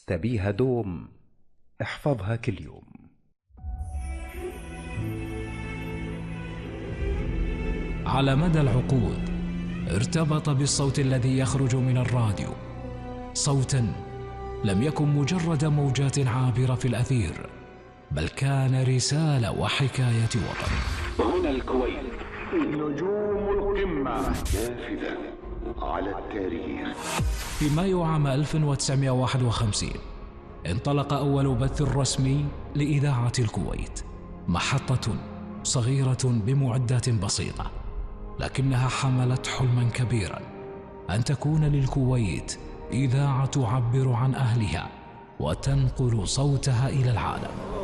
تبيها دوم، احفظها كل يوم. على مدى العقود ارتبط بالصوت الذي يخرج من الراديو، صوتا لم يكن مجرد موجات عابرة في الأثير، بل كان رسالة وحكاية وطن. هنا الكويت، نجوم القمة نافذة على التاريخ. في مايو عام 1951 انطلق أول بث رسمي لإذاعة الكويت، محطة صغيرة بمعدات بسيطة، لكنها حملت حلما كبيرا، أن تكون للكويت إذاعة تعبر عن أهلها وتنقل صوتها إلى العالم.